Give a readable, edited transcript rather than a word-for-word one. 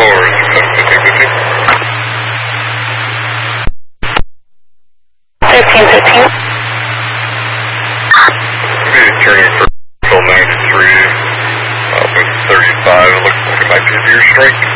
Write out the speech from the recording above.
4, 750. 1315. Be turning for Control 93, with 35, looking back to your strike.